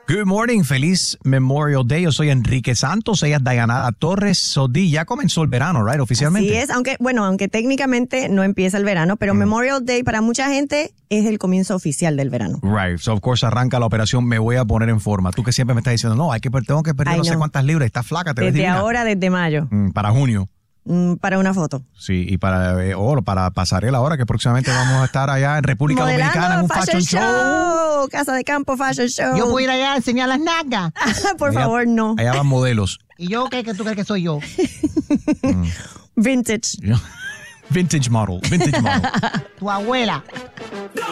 Good morning, feliz Memorial Day. Yo soy Enrique Santos, ella es Dayanara Torres. Sodi, ya comenzó el verano, right, oficialmente. Así es, aunque técnicamente no empieza el verano, pero Memorial Day para mucha gente es el comienzo oficial del verano. Right, so of course arranca la operación, me voy a poner en forma. Tú que siempre me estás diciendo, no, tengo que perder no sé cuántas libras, estás flaca, te ves Desde divina. ahora, desde mayo. Para junio. Para una foto. Sí, y para pasarela ahora, que próximamente vamos a estar allá en República Modelando, Dominicana en un fashion show. Casa de campo, fashion show. Yo puedo ir allá a enseñar las nalgas. Por favor, no. Allá van modelos. ¿Y yo qué tú crees que soy yo? Vintage. Vintage model. Tu abuela.